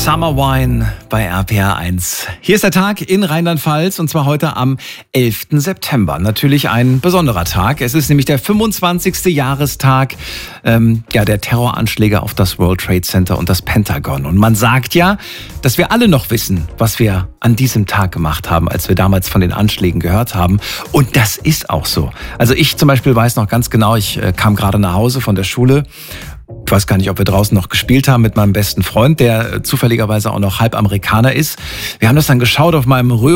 Summer Wine bei RPR 1. Hier ist der Tag in Rheinland-Pfalz und zwar heute am 11. September. Natürlich ein besonderer Tag. Es ist nämlich der 25. Jahrestag der Terroranschläge auf das World Trade Center und das Pentagon. Und man sagt ja, dass wir alle noch wissen, was wir an diesem Tag gemacht haben, als wir damals von den Anschlägen gehört haben. Und das ist auch so. Also ich zum Beispiel weiß noch ganz genau, ich kam gerade nach Hause von der Schule. Ich weiß gar nicht, ob wir draußen noch gespielt haben mit meinem besten Freund, der zufälligerweise auch noch halb Amerikaner ist. Wir haben das dann geschaut auf meinem